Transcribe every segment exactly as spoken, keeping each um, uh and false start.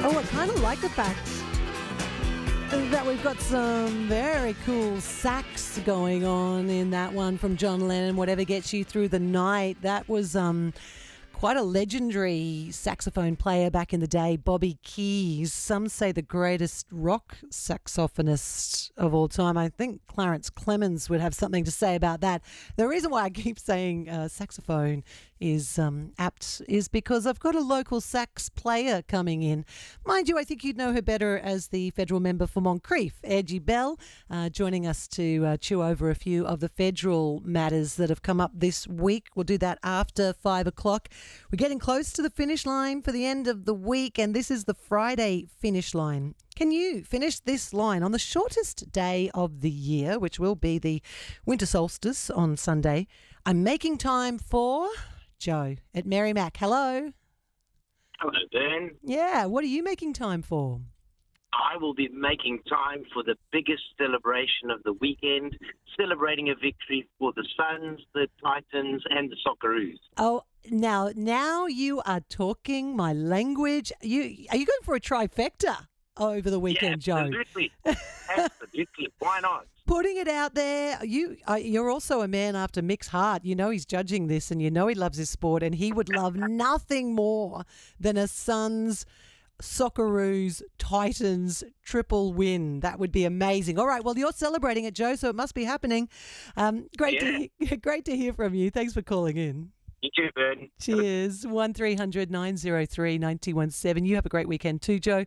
Oh, I kind of like the fact that we've got some very cool sax going on in that one from John Lennon, Whatever Gets You Through the Night. That was um, quite a legendary saxophone player back in the day, Bobby Keys. Some say the greatest rock saxophonist of all time. I think Clarence Clemens would have something to say about that. The reason why I keep saying uh, saxophone is um, apt is because I've got a local sax player coming in. Mind you, I think you'd know her better as the federal member for Moncrief, Angie Bell, uh, joining us to uh, chew over a few of the federal matters that have come up this week. We'll do that after five o'clock. We're getting close to the finish line for the end of the week, and this is the Friday finish line. Can you finish this line on the shortest day of the year, which will be the winter solstice on Sunday? I'm making time for Joe at Merrimack. Hello. Hello, Ben. Yeah, what are you making time for? I will be making time for the biggest celebration of the weekend, celebrating a victory for the Suns, the Titans, and the Socceroos. Oh, now, now you are talking my language. You are you going for a trifecta over the weekend, yeah, Joe? Absolutely, absolutely. Why not? Putting it out there, you, uh, you're also a man after Mick's heart. You know he's judging this and you know he loves his sport and he would love nothing more than a Suns, Socceroos, Titans triple win. That would be amazing. All right, well, you're celebrating it, Joe, so it must be happening. Um, great, Yeah. to he- great to hear from you. Thanks for calling in. You too, Ben. Cheers. one three hundred nine oh three nine one seven. You have a great weekend too, Joe.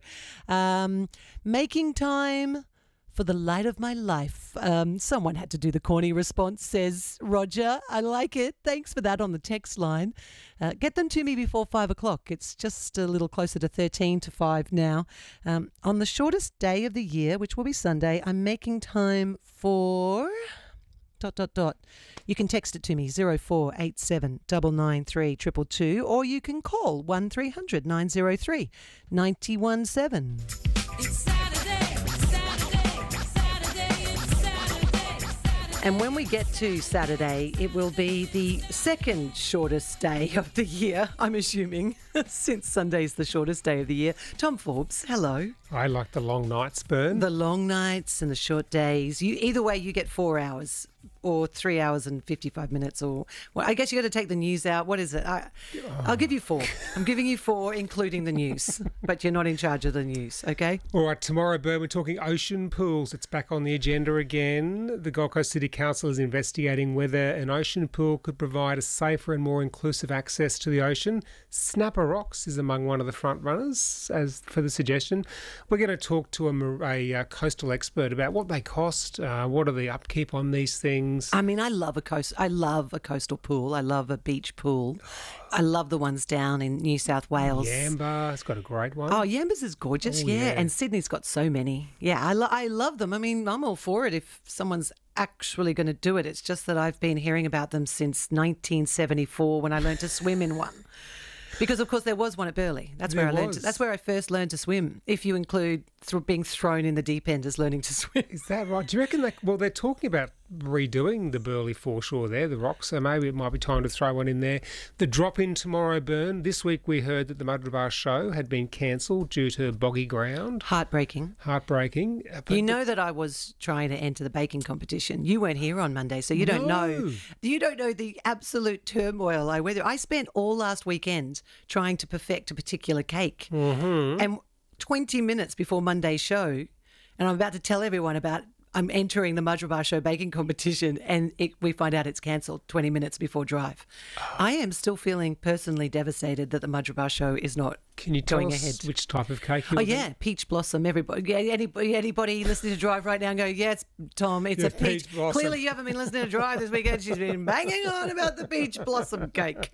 Um, making time for the light of my life. Um, someone had to do the corny response, says Roger. I like it. Thanks for that on the text line. Uh, get them to me before five o'clock. It's just a little closer to thirteen to five now. Um, on the shortest day of the year, which will be Sunday, I'm making time for... dot, dot, dot. You can text it to me, zero four eight seven nine nine three two two two, or you can call one three hundred nine oh three nine one seven. It's Saturday, Saturday, Saturday, it's Saturday, Saturday. And when we get to Saturday, it will be the second shortest day of the year, I'm assuming, since Sunday's the shortest day of the year. Tom Forbes, hello. I like the long nights, Bern. The long nights and the short days. You either way, you get four hours or three hours and fifty-five minutes, or well, I guess you got to take the news out. What is it? I, I'll give you four. I'm giving you four, including the news, but you're not in charge of the news, okay? All right, tomorrow, Bern, we're talking ocean pools. It's back on the agenda again. The Gold Coast City Council is investigating whether an ocean pool could provide a safer and more inclusive access to the ocean. Snapper Rocks is among one of the front runners as for the suggestion. We're going to talk to a, mar- a, uh coastal expert about what they cost, uh, what are the upkeep on these things. I mean, I love a coast. I love a coastal pool. I love a beach pool. I love the ones down in New South Wales. Yamba, it's got a great one. Oh, Yambas is gorgeous, Oh, yeah. yeah. And Sydney's got so many. Yeah, I, lo- I love them. I mean, I'm all for it if someone's actually going to do it. It's just that I've been hearing about them since nineteen seventy-four when I learned to swim in one. Because, of course, there was one at Burleigh. That's where There I learned. To, was. that's where I first learned to swim, if you include th- being thrown in the deep end as learning to swim. Is that right? Do you reckon that, well, they're talking about redoing the Burleigh foreshore there, the rocks, so maybe it might be time to throw one in there. The drop-in tomorrow, Bern. This week we heard that the Mudgeeraba show had been cancelled due to boggy ground. Heartbreaking. Heartbreaking. Uh, but You know that I was trying to enter the baking competition. You weren't here on Monday, so you don't know. No. You don't know the absolute turmoil I went through. I spent all last weekend trying to perfect a particular cake, Mhm. and twenty minutes before Monday's show, and I'm about to tell everyone about I'm entering the Mudgeeraba Show baking competition, and it, we find out it's cancelled twenty minutes before drive. I am still feeling personally devastated that the Mudgeeraba Show is not Can you tell going us ahead. which type of cake you Oh were yeah, peach blossom. Everybody, yeah, anybody, anybody listening to Drive right now, and go, yeah, it's Tom. It's Yeah, a peach. peach blossom. Clearly, you haven't been listening to Drive this weekend. She's been banging on about the peach blossom cake.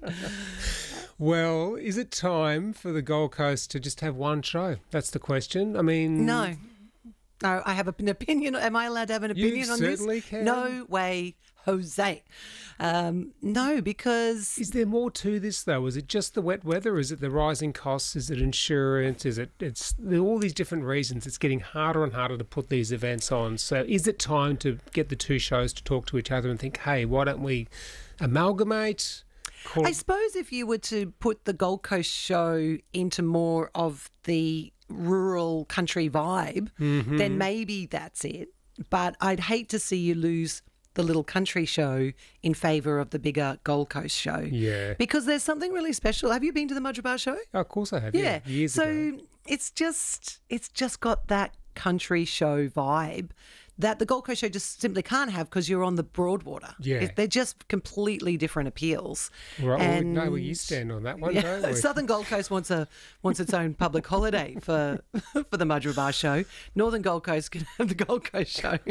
Well, is it time for the Gold Coast to just have one show? That's the question. I mean... No, no, I have an opinion. Am I allowed to have an You opinion on this? certainly can. No way, Jose. Um, no, because Is there more to this, though? Is it just the wet weather? Is it the rising costs? Is it insurance? Is it... It's there are all these different reasons. It's getting harder and harder to put these events on. So is it time to get the two shows to talk to each other and think, hey, why don't we amalgamate... Call I suppose if you were to put the Gold Coast show into more of the rural country vibe, Mm-hmm. then maybe that's it. But I'd hate to see you lose the little country show in favour of the bigger Gold Coast show. Yeah. Because there's something really special. Have you been to the Mudgeerbar show? Oh, of course I have. Yeah. Years so ago. it's just it's just got that country show vibe that the Gold Coast show just simply can't have because you're on the Broadwater. Yeah. It- they're just completely different appeals. Right, well, we And- know where you stand on that one, Yeah, don't we? Southern Gold Coast wants a wants its own public holiday for for the Mudgeerbar show. Northern Gold Coast can have the Gold Coast show.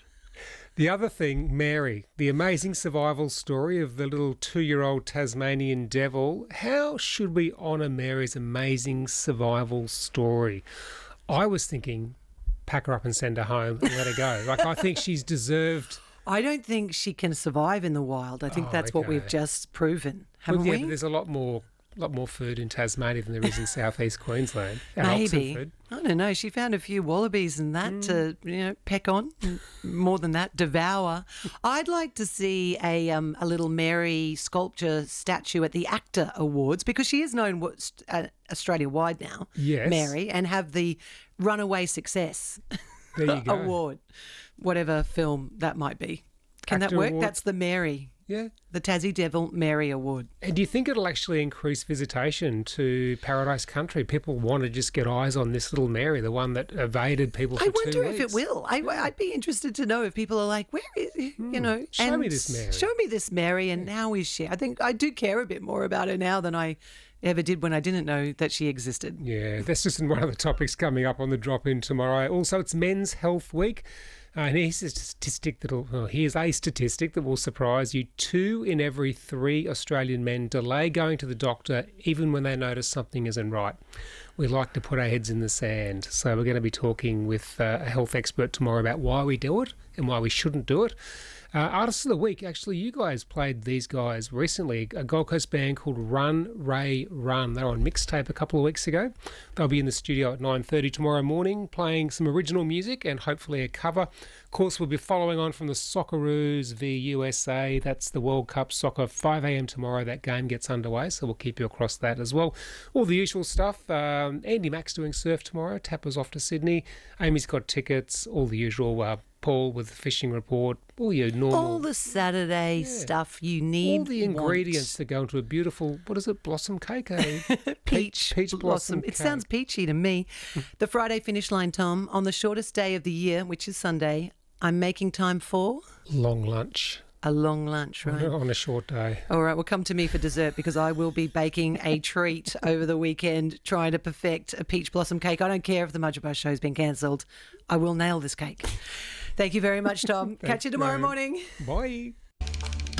The other thing, Mary, the amazing survival story of the little two-year-old Tasmanian devil. How should we honour Mary's amazing survival story? I was thinking, pack her up and send her home and let her go. Like, I think she's deserved. I don't think she can survive in the wild. I think Oh, that's what okay. we've just proven, haven't Well, we? yeah, but there's a lot more, lot more food in Tasmania than there is in southeast Queensland. And Maybe. Oxenford. I don't know. She found a few wallabies and that to, you know, peck on. More than that, devour. I'd like to see a um, a little Mary sculpture statue at the ACTA Awards because she is known wo- st- uh, Australia-wide now, Yes. Mary, and have the Runaway Success There you go. Award, whatever film that might be. Can that ACTA work? Award. That's the Mary, Yeah. the Tassie Devil Mary Award. And do you think it'll actually increase visitation to Paradise Country? People want to just get eyes on this little Mary, the one that evaded people for I two wonder if it weeks. will. I, I'd be interested to know if people are like, where is it? You know, Show me and this Mary. Show me this Mary, and how is she? I think I do care a bit more about her now than I ever did when I didn't know that she existed. Yeah, that's just one of the topics coming up on the drop in tomorrow. Also, it's Men's Health Week. Uh, and here's a statistic that'll, well, here's a statistic that will surprise you. Two in every three Australian men delay going to the doctor even when they notice something isn't right. We like to put our heads in the sand. So we're going to be talking with uh, a health expert tomorrow about why we do it and why we shouldn't do it. Uh, Artists of the Week, actually, you guys played these guys recently, a Gold Coast band called Run, Ray, Run. They were on Mixtape a couple of weeks ago. They'll be in the studio at nine thirty tomorrow morning playing some original music and hopefully a cover. Of course, we'll be following on from the Socceroos v U S A. That's the World Cup soccer, five a.m. tomorrow. That game gets underway, so we'll keep you across that as well. All the usual stuff. Um, Andy Mack's doing surf tomorrow. Tapper's off to Sydney. Amy's got tickets. All the usual. Uh, Paul with the fishing report, all your normal, All the Saturday stuff you need. all the want. ingredients that go into a beautiful, what is it, blossom cake? Eh? Peach, peach blossom It cake. sounds peachy to me. The Friday finish line, Tom, on the shortest day of the year, which is Sunday, I'm making time for Long lunch a long lunch, right? on a short day. All right, well, come to me for dessert because I will be baking a treat over the weekend, trying to perfect a peach blossom cake. I don't care if the Mudgeerbar show's been cancelled. I will nail this cake. Thank you very much, Tom. Catch you tomorrow Mary. morning. Bye.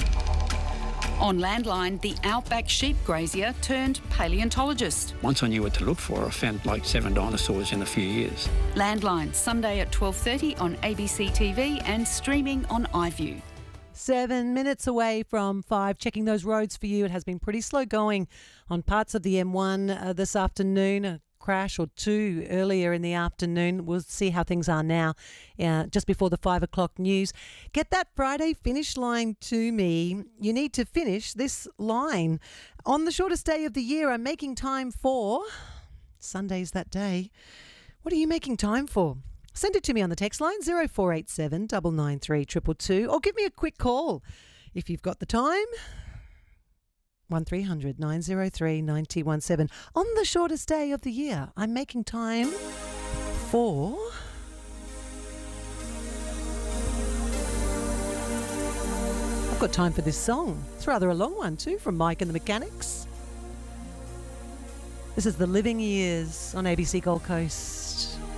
On Landline, the outback sheep grazier turned paleontologist. Once I knew what to look for, I found like seven dinosaurs in a few years. Landline, Sunday at twelve thirty on A B C T V and streaming on iView. Seven minutes away from five. Checking those roads for you. It has been pretty slow going on parts of the M one uh, this afternoon. A crash or two earlier in the afternoon. We'll see how things are now, uh, just before the five o'clock news. Get that Friday finish line to me. You need to finish this line. On the shortest day of the year, I'm making time for... Sunday's that day. What are you making time for? Send it to me on the text line zero four eight seven nine nine three two two two or give me a quick call if you've got the time. one three hundred nine oh three nine oh one seven. On the shortest day of the year, I'm making time for... I've got time for this song. It's rather a long one too, from Mike and the Mechanics. This is The Living Years on A B C Gold Coast.